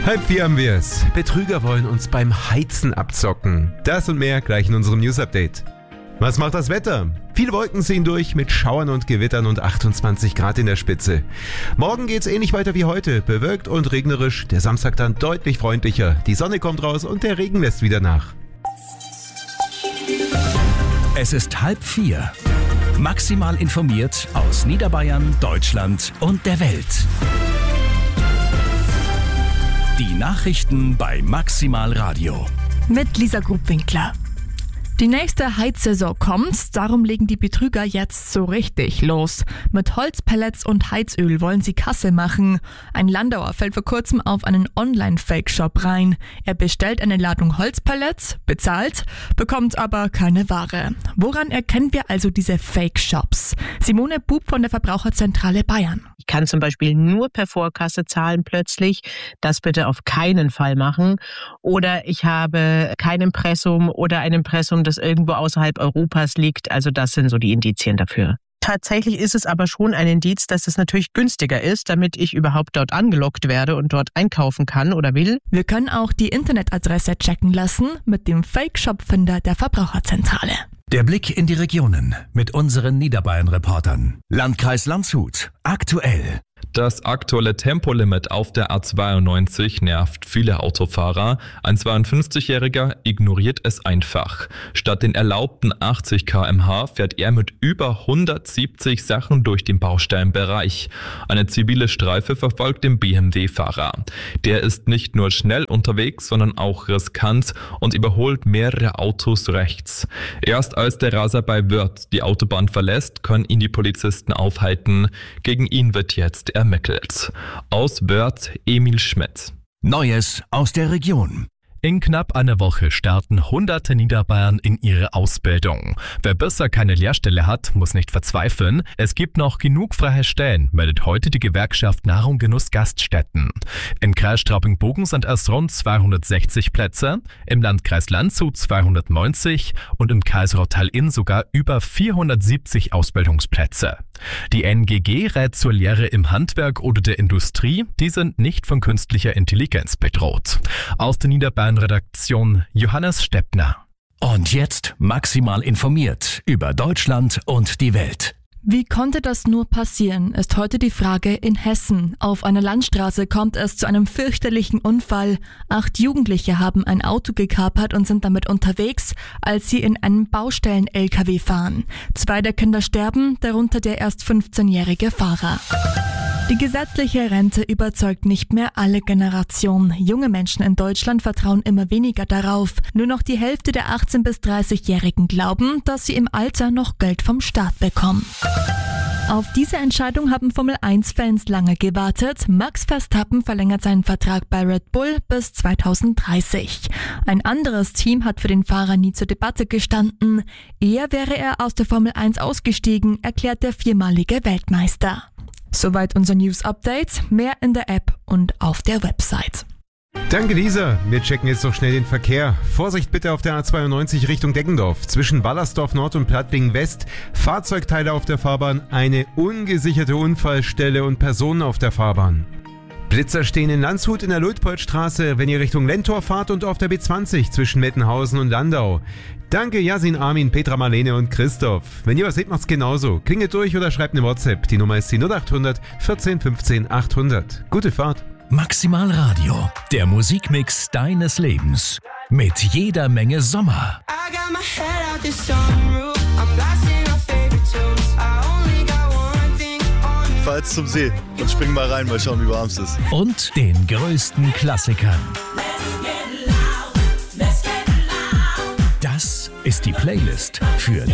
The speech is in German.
3:30 haben wir es. Betrüger wollen uns beim Heizen abzocken. Das und mehr gleich in unserem News-Update. Was macht das Wetter? Viele Wolken ziehen durch mit Schauern und Gewittern und 28 Grad in der Spitze. Morgen geht's ähnlich weiter wie heute, bewölkt und regnerisch. Der Samstag dann deutlich freundlicher. Die Sonne kommt raus und der Regen lässt wieder nach. Es ist 3:30. Maximal informiert aus Niederbayern, Deutschland und der Welt. Die Nachrichten bei Maximal Radio. Mit Lisa Grubwinkler. Die nächste Heizsaison kommt, darum legen die Betrüger jetzt so richtig los. Mit Holzpellets und Heizöl wollen sie Kasse machen. Ein Landauer fällt vor kurzem auf einen Online-Fake-Shop rein. Er bestellt eine Ladung Holzpellets, bezahlt, bekommt aber keine Ware. Woran erkennen wir also diese Fake-Shops? Simone Bub von der Verbraucherzentrale Bayern. Ich kann zum Beispiel nur per Vorkasse zahlen plötzlich. Das bitte auf keinen Fall machen. Oder ich habe kein Impressum oder ein Impressum, das irgendwo außerhalb Europas liegt. Also das sind so die Indizien dafür. Tatsächlich ist es aber schon ein Indiz, dass es natürlich günstiger ist, damit ich überhaupt dort angelockt werde und dort einkaufen kann oder will. Wir können auch die Internetadresse checken lassen mit dem Fake-Shop-Finder der Verbraucherzentrale. Der Blick in die Regionen mit unseren Niederbayern-Reportern. Landkreis Landshut. Aktuell. Das aktuelle Tempolimit auf der A92 nervt viele Autofahrer. Ein 52-Jähriger ignoriert es einfach. Statt den erlaubten 80 km/h fährt er mit über 170 Sachen durch den Baustellenbereich. Eine zivile Streife verfolgt den BMW-Fahrer. Der ist nicht nur schnell unterwegs, sondern auch riskant und überholt mehrere Autos rechts. Erst als der Raser bei Wörth die Autobahn verlässt, können ihn die Polizisten aufhalten. Gegen ihn wird jetzt ermittelt. Aus Wörth Emil Schmidt. Neues aus der Region. In knapp einer Woche starten hunderte Niederbayern in ihre Ausbildung. Wer bisher keine Lehrstelle hat, muss nicht verzweifeln. Es gibt noch genug freie Stellen, meldet heute die Gewerkschaft Nahrung Genuss Gaststätten. Im Kreis Straubing-Bogen sind es rund 260 Plätze, im Landkreis Landshut 290 und im Kreis Rottal-Inn sogar über 470 Ausbildungsplätze. Die NGG rät zur Lehre im Handwerk oder der Industrie, die sind nicht von künstlicher Intelligenz bedroht. Aus der Niederbayern-Redaktion Johannes Steppner. Und jetzt maximal informiert über Deutschland und die Welt. Wie konnte das nur passieren, ist heute die Frage in Hessen. Auf einer Landstraße kommt es zu einem fürchterlichen Unfall. 8 Jugendliche haben ein Auto gekapert und sind damit unterwegs, als sie in einem Baustellen-LKW fahren. 2 der Kinder sterben, darunter der erst 15-jährige Fahrer. Die gesetzliche Rente überzeugt nicht mehr alle Generationen. Junge Menschen in Deutschland vertrauen immer weniger darauf. Nur noch die Hälfte der 18- bis 30-Jährigen glauben, dass sie im Alter noch Geld vom Staat bekommen. Auf diese Entscheidung haben Formel-1-Fans lange gewartet. Max Verstappen verlängert seinen Vertrag bei Red Bull bis 2030. Ein anderes Team hat für den Fahrer nie zur Debatte gestanden. Eher wäre er aus der Formel 1 ausgestiegen, erklärt der 4-malige Weltmeister. Soweit unser News-Update. Mehr in der App und auf der Website. Danke, Lisa. Wir checken jetzt noch schnell den Verkehr. Vorsicht bitte auf der A92 Richtung Deggendorf. Zwischen Wallersdorf Nord und Plattling West. Fahrzeugteile auf der Fahrbahn, eine ungesicherte Unfallstelle und Personen auf der Fahrbahn. Blitzer stehen in Landshut in der Luitpoldstraße, wenn ihr Richtung Lentor fahrt, und auf der B20 zwischen Mettenhausen und Landau. Danke Yasin, Armin, Petra, Marlene und Christoph. Wenn ihr was seht, macht's genauso. Klingelt durch oder schreibt eine WhatsApp. Die Nummer ist die 0800 14 15 800. Gute Fahrt. Maximal Radio, der Musikmix deines Lebens. Mit jeder Menge Sommer. Fahr jetzt zum See und spring mal rein, mal schauen, wie warm es ist. Und den größten Klassikern. Das ist die Playlist für